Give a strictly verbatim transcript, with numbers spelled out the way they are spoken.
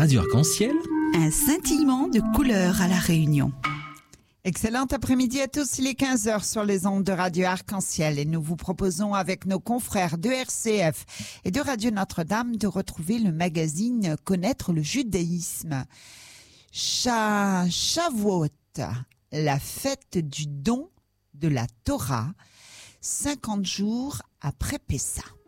Radio Arc-en-Ciel. Un scintillement de couleurs à La Réunion. Excellent après-midi à tous, il est quinze heures sur les ondes de Radio Arc-en-Ciel et nous vous proposons avec nos confrères de R C F et de Radio Notre-Dame de retrouver le magazine Connaître le judaïsme. Sha- Shavuot, la fête du don de la Torah, cinquante jours après Pessah.